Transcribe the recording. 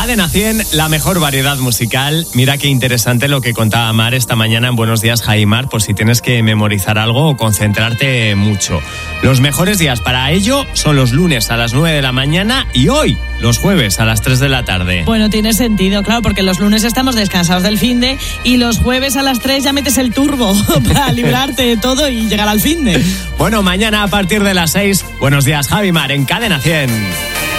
Cadena 100, la mejor variedad musical. Mira qué interesante lo que contaba Mar esta mañana en Buenos Días, Javi Mar, por si tienes que memorizar algo o concentrarte mucho. Los mejores días para ello son los lunes a las 9 de la mañana y hoy, los jueves a las 3 de la tarde. Bueno, tiene sentido, claro, porque los lunes estamos descansados del finde y los jueves a las 3 ya metes el turbo para librarte de todo y llegar al finde. Bueno, mañana a partir de las 6, Buenos Días, Javi Mar, en Cadena 100.